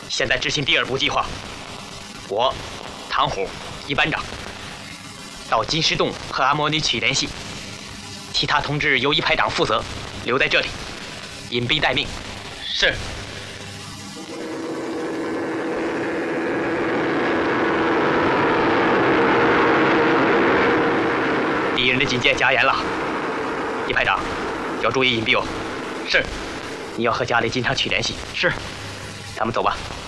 现在执行第2步计划。我，唐虎，一班长，到金石洞和阿摩尼取联系，其他同志由一排长负责，留在这里，隐蔽待命。是。敌人的警戒加严了，一排长要注意隐蔽哦。是。你要和家里经常取联系。是。咱们走吧。